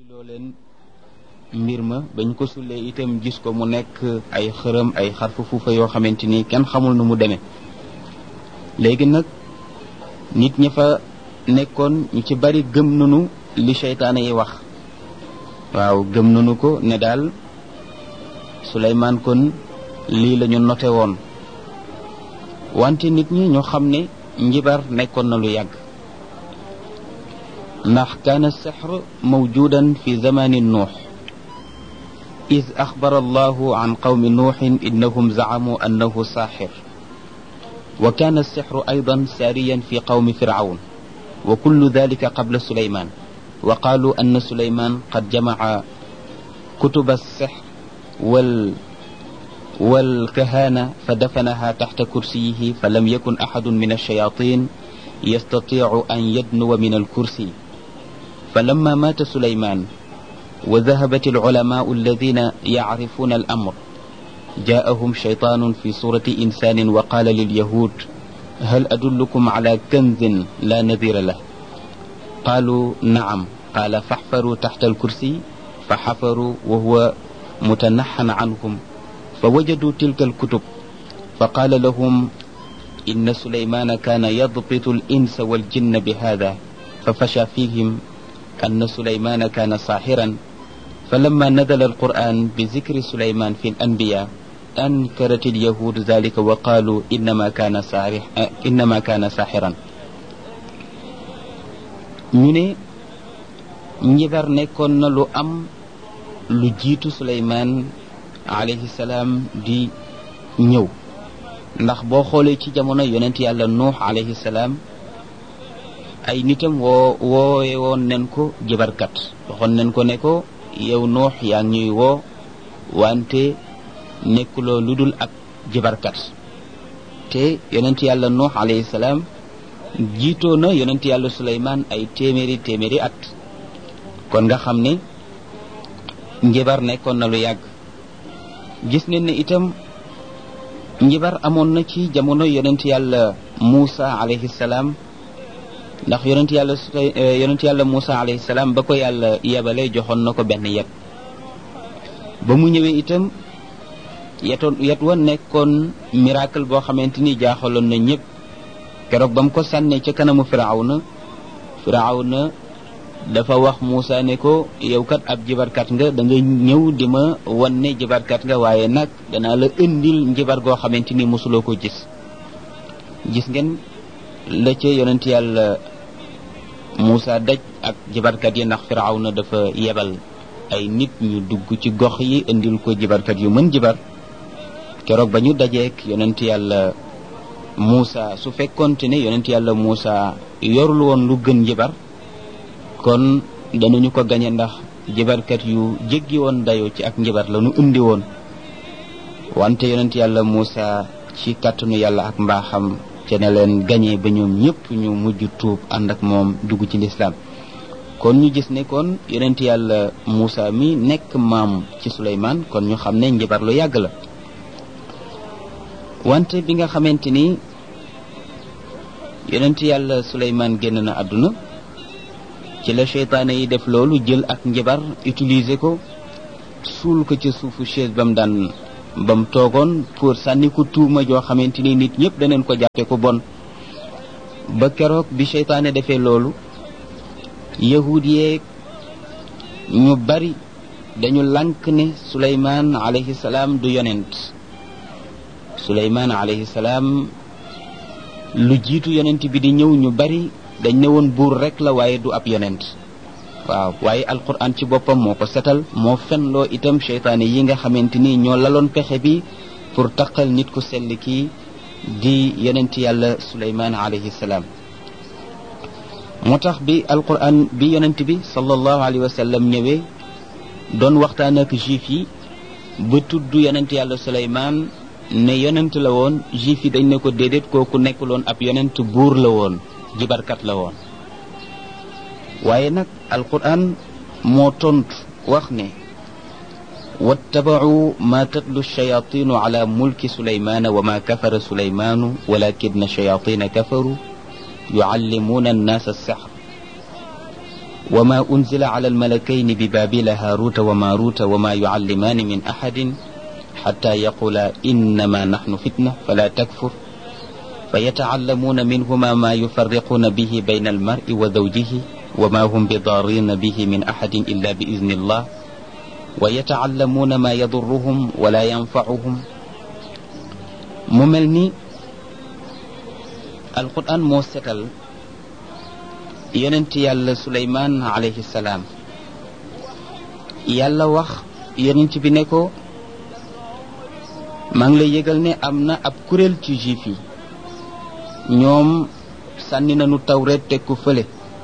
loo leen mbir ma bañ ko sullee itam gis ko mu nekk ay xërëm ay xarfu fuufa yoo xamante ni kenn xamul nu mu demee léegi nag nit ña fa nekkoon ñu ci bari gëm nanu li seytaane yi wax waaw gëm nanu ko ne daal Suleymaan kon lii la ñu noté woon wante nit ñi ñoo xam ne njibar nekkoon na lu yàgg ndax kaana sixr mawjudan fi zamani nuux id axbara allahu an qawmi nuuxin innahum zacamuu annahu saaxir wa kaana alsixru aydan saariyan fi qawmi fircawn wa kullu dalika qabla suleymaan wa qaaluu anna suleymaan qad jamaca kutuba alsixr والكهانة فدفنها تحت كرسيه فلم يكن أحد من الشياطين يستطيع أن يدنو من الكرسي فلما مات سليمان وذهبت العلماء الذين يعرفون الأمر جاءهم شيطان في صورة إنسان وقال لليهود هل أدلكم على كنز لا نذير له قالوا نعم قال فاحفروا تحت الكرسي فحفروا وهو متنحى عنهم فوجدوا تلك الكتب فقال لهم إن سليمان كان يضبط الإنس والجن بهذا ففشى فيهم أن سليمان كان ساحرا فلما نزل القرآن بذكر سليمان في الأنبياء أنكرت اليهود ذلك وقالوا إنما كان ساحرا ñu ne njibar nekkoon na lu am lu jiitu Suleymaan alayhi salaam di ñëw ndax boo xoolee ci jamono yonent yàlla nuux alayhi salaam ay nitam woowe woon nen ko jibarkat waxoon nen ko ne ko yow nuux yaa ngi ñuy woo wante nekkuloo lu dul ak jibarkat te yonent yàlla nuux alayhi salaam jiitoo na yonent yàlla Suleymaan ay téeméeri at kon nga xam ne njibar nekkoon na lu yàgg gis nañ ne itam njibar amoon na ci jamono yonent yàlla Muusa alayhi salaam ndax yonent yàlla Muusa alayhi salaam ba ko yàlla yebale joxoon na ko benn yet ba mu ñëwee itam yet wa nekkoon miracle boo xamante ni jaaxaloon na ñëpp keroog ba mu ko sànnee ca kanamu Firawna dafa wax Muusa ne ko yow kat ab jibarkat nga da nga ñëw di ma wan ne jibarkat nga waaye nag danaa la indil njibar goo xamante ni mosuloo ko gis ngeen la ca yonent yàlla Muusa daj ak jibarkat yi ndax Firawna dafa yebal ay nit ñu dugg ci gox yi indil ko jibarkat yu mën jibar keroog ba ñu dajeek yonent yàlla Muusa su fekkonte ne yonent yàlla Muusa yorul woon lu gën jibar kon danañu ko gañe ndax jibarkat yu jéggi woon dayoo ci ak njibar la ñu indi woon wante yonent yàlla Muusa ci kàttanu yàlla ak mbaaxam ca ne leen gañe ba ñoom ñëpp ñu mujj tuub ànd ak moom dugg ci lislaam kon ñu gis ne kon yonent yàlla Muusa mi nekk maam ci Suleymaan kon ñu xam ne njibar lu yàgg la wante bi nga xamante ni yonent yàlla Suleymaan génn na àdduna ci la seytaane yi def loolu jël ak njibar utiliser ko suul ko ca suufu chaise ba mu toogoon pour sànni ko tuuma joo xamante ni nit ñëpp daneen ko jàppe ko bon ba keroog bi seytaane defee loolu yahud yeeg ñu bari dañu lànk ne Suleymaan alayhi salaam du yonent Suleymaan alayhi salaam lu jiitu yonent bi di ñëw ñu bari dañ ne woon buur rek la waaye du ab yonent waaw waaye alquran ci boppam moo ko setal moo fenloo itam seytaane yi nga xamante ni ñoo laloon pexe bi pour taqal nit ku sell kii di yonent yàlla Suleymaan alayhi salaam moo tax bi alquran bi yonent bi sallallahu alayhi wa sallam ñëwee doon waxtaan ak juif yi ba tudd yonent yàlla Suleymaan ne yonent la woon juif yi dañ ne ko déedéet kooku nekkuloon ab yonent buur la woon jibarkat la woon waaye nag alquran moo tontu wax ne wattabacuu ma tatlu shayaatinu ala mulki suleymaana wa ma kafara suleymaanu walakina shayaatiina kafaru yucallimuuna annaasa alsixr وما أنزل على الملكين ببابل هاروت وماروت وما يعلمان من أحد حتى يقولا إنما نحن فتنة فلا تكفر فيتعلمون منهما ما يفرقون به بين المرء وزوجه وما هم بضارين به من أحد إلا بإذن الله ويتعلمون ما يضرهم ولا ينفعهم. مملني القرآن موسكال yonent yàlla suleymaan alayhi salaam yàlla wax yonent bi ne ko maa ngi lay yëgal ne am na ab kuréel ci juif yi ñoom sànni nañu tawret teg ko fële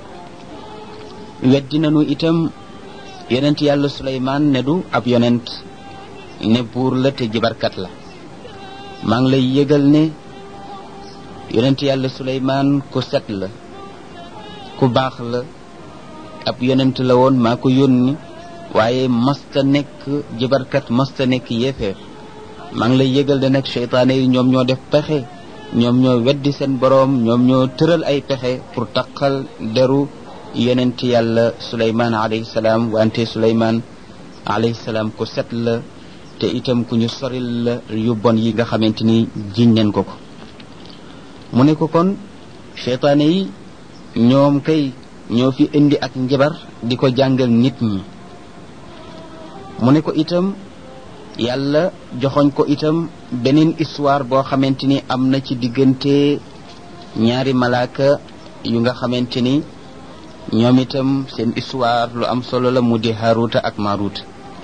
weddi nañu itam yonent yàlla suleymaan ne du ab yonent ne buur la te jibarkat la maa ngi lay yëgal ne yonent yàlla suleymaan ku set la ku baax la ab yonent la woon maa ko yónni waaye masta nekk jibarkat masta nekk yéefeer maa ngi lay yëgal de nag seytaane yi ñoom ñoo def pexe ñoom ñoo weddi seen boroom ñoom ñoo tëral ay pexe pour taqal deru yonent yàlla suleymaan alayhi salaam wante suleymaan alayhi salaam ku set la te itam ku ñu soril la yu bon yi nga xamante ni jiñ neen ko mu ne ko kon seytaane yi ñoom kay ñoo fi indi ak njabar di ko jàngal nit ñi mu ne ko itam yàlla joxoñ ko itam beneen histoire boo xamante ni am na ci diggante ñaari malaaka yu nga xamante ni ñoom itam seen histoire lu am solo la mu di Haaruta ak Maaruta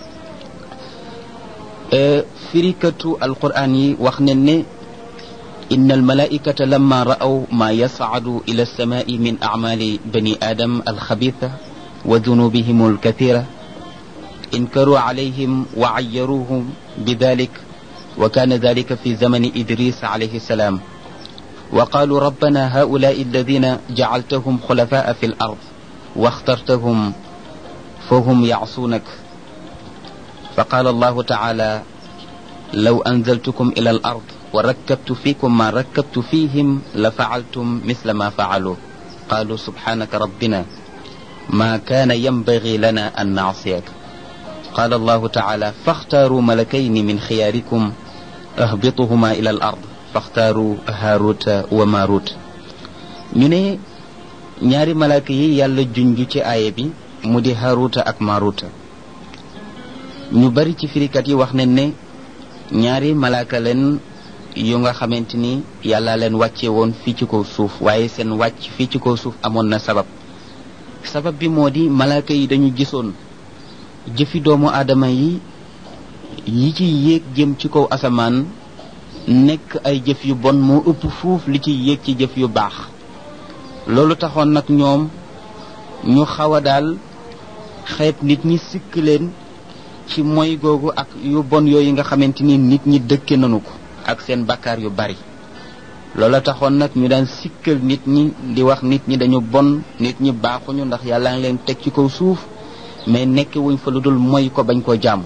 firikatu alquran yi wax ne ne إن الملائكة لما رأوا ما يصعد إلى السماء من أعمال بني آدم الخبيثة وذنوبهم الكثيرة انكروا عليهم وعيروهم بذلك وكان ذلك في زمن إدريس عليه السلام وقالوا ربنا هؤلاء الذين جعلتهم خلفاء في الأرض واخترتهم فهم يعصونك فقال الله تعالى لو أنزلتكم إلى الأرض وركبت فيكم ما ركبت فيهم لفعلتم مثل ما فعلوا قالوا سبحانك ربنا ما كان ينبغي لنا أن نعصيك قال الله تعالى فاختاروا ملكين من خياركم اهبطهما إلى الأرض فاختاروا هاروت وماروت ñu ne ñaari malaaka yi yàlla junj ci aaya bi mu di Haaruta ak Maaruta ñu bari ci firikat yi wax nañ ne ñaari malaaka leen yu nga xamante ni yàlla leen wàcce woon fii ci kaw suuf waaye seen wàcc fii ci kaw suuf amoon na sabab bi moo di malaaka yi dañu gisoon jëfi doomu aadama yi ci yéeg jëm ci kaw asamaan nekk ay jëf yu bon moo ëpp fuuf li ci yéeg ci jëf yu baax loolu taxoon nag ñoom ñu xaw a daal xeeb nit ñi sikk leen ci moy googu ak yu bon yooyu nga xamante ni nit ñi dëkke nañu ko ak seen bakkaar yu bari loola taxoon nag ñu daan sikkal nit ñi di wax nit ñi dañu bon nit ñi baaxuñu ndax yàlla ngi leen teg ci kaw suuf mais nekk wuñ fa lu dul moy ko bañ koo jaamu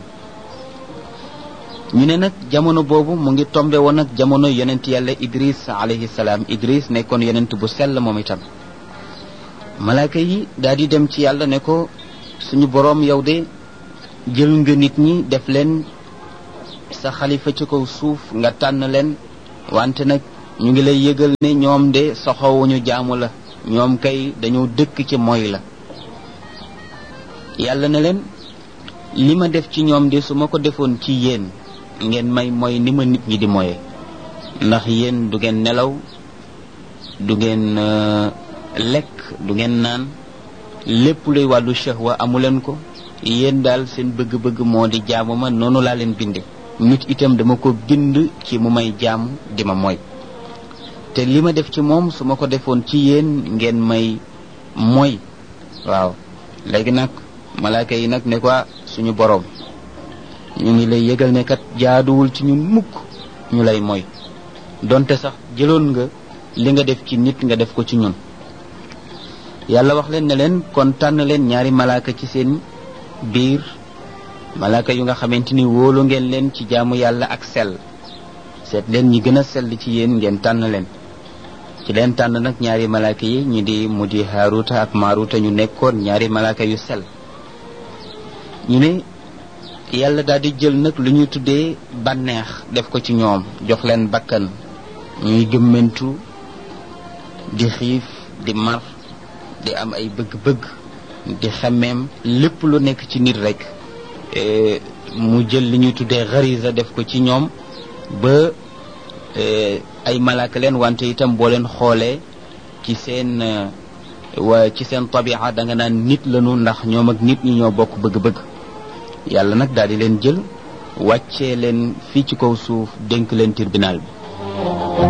ñu ne nag jamono boobu mu ngi tombe woon nag jamono yonent yàlla Idris alayhi salaam Idris nekkoon yonent bu sell moom itam malaaka yi daal di dem ci yàlla ne ko suñu boroom yow de jël nga nit ñi def leen sa xalifa ci kaw suuf nga tànn leen wante nag ñu ngi lay yëgal ne ñoom de soxowuñu jaamu la ñoom kay dañoo dëkk ci moy la yàlla ne leen li ma def ci ñoom de su ma ko defoon ci yéen ngeen may moy ni ma nit ñi di moye ndax yéen du ngeen nelaw du ngeen lekk du ngeen naan lépp luy wàllu shahwa amuleen ko yéen daal seen bëgg-bëgg moo di jaamu ma noonu laa leen binde nit itam dama ko bind ci mu may jaamu di ma moy te li ma def ci moom su ma ko defoon ci yéen ngeen may moy waaw léegi nag malaaka yi nag ne ko suñu boroom ñu ngi lay yëgal ne kat jaaduwul ci ñun mukk ñu lay moy donte sax jëloon nga li nga def ci nit nga def ko ci ñun yàlla wax leen ne leen kon tànn leen ñaari malaaka ci seen biir malaaka yu nga xamante ni wóolu ngeen leen ci jaamu yàlla ak sell seet leen ñi gën a sell ci yéen ngeen tànn leen ci leen tànn nag ñaari malaaka yi mu di Haaruta ak Maaruta ñu nekkoon ñaari malaaka yu sell. ñu ne yàlla daal di jël nag lu ñuy tuddee bànneex def ko ci ñoom, jox leen bakkan ñuy gëmmentu di xiif di mar di am ay bëgg-bëgg di xemmeem lépp lu nekk ci nit rek. mu jël li ñuy tuddee xarisa def ko ci ñoom ba ay malaaka leen, wante itam boo leen xoolee ci seen tabia da nga naan nit lañu, ndax ñoom ak nit ñi ñoo bokk bëgg-bëgg. yàlla nag daal di leen jël wàccee leen fii ci kaw suuf dénk leen tribunal bi.